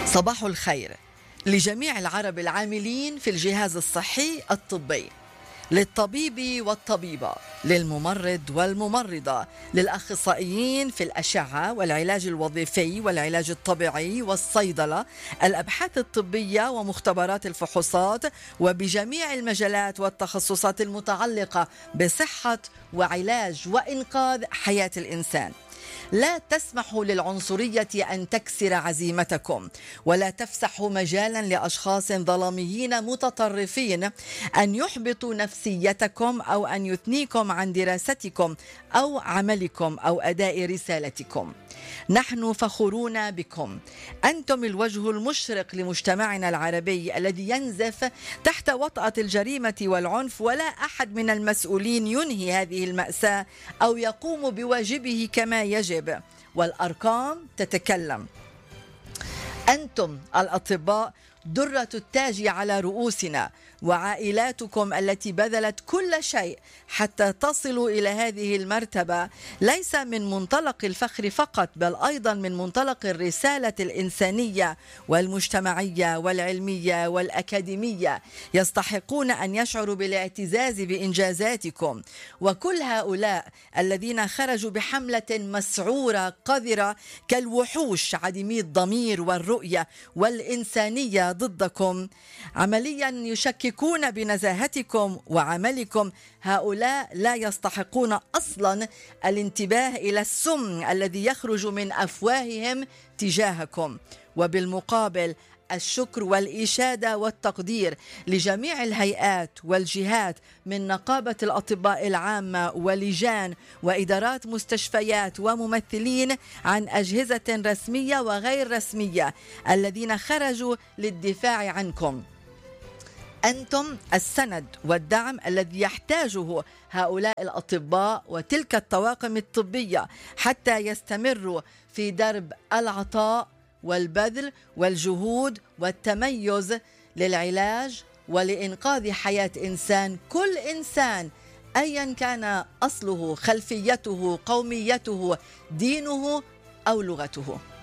صباح الخير لجميع العرب العاملين في الجهاز الصحي الطبي، للطبيب والطبيبة، للممرض والممرضة، للأخصائيين في الأشعة والعلاج الوظيفي والعلاج الطبيعي والصيدلة، الأبحاث الطبية ومختبرات الفحوصات، وبجميع المجالات والتخصصات المتعلقة بصحة وعلاج وإنقاذ حياة الإنسان. لا تسمحوا للعنصرية أن تكسر عزيمتكم، ولا تفسحوا مجالا لأشخاص ظلاميين متطرفين أن يحبطوا نفسيتكم أو أن يثنيكم عن دراستكم أو عملكم أو أداء رسالتكم. نحن فخورون بكم، أنتم الوجه المشرق لمجتمعنا العربي الذي ينزف تحت وطأة الجريمة والعنف، ولا أحد من المسؤولين ينهي هذه المأساة أو يقوم بواجبه كما يجب، والأرقام تتكلم. أنتم الأطباء درة التاج على رؤوسنا، وعائلاتكم التي بذلت كل شيء حتى تصلوا إلى هذه المرتبة ليس من منطلق الفخر فقط، بل أيضا من منطلق الرسالة الإنسانية والمجتمعية والعلمية والأكاديمية. يستحقون أن يشعروا بالاعتزاز بإنجازاتكم. وكل هؤلاء الذين خرجوا بحملة مسعورة قذرة كالوحوش عديمي الضمير والرؤية والإنسانية ضدكم، عمليا يشككون بنزاهتكم وعملكم، هؤلاء لا يستحقون أصلا الانتباه إلى السم الذي يخرج من أفواههم تجاهكم. وبالمقابل الشكر والإشادة والتقدير لجميع الهيئات والجهات، من نقابة الأطباء العامة ولجان وإدارات مستشفيات وممثلين عن أجهزة رسمية وغير رسمية الذين خرجوا للدفاع عنكم. أنتم السند والدعم الذي يحتاجه هؤلاء الأطباء وتلك الطواقم الطبية حتى يستمروا في درب العطاء والبذل والجهود والتميز للعلاج ولإنقاذ حياة إنسان، كل إنسان أيا كان أصله، خلفيته، قوميته، دينه أو لغته.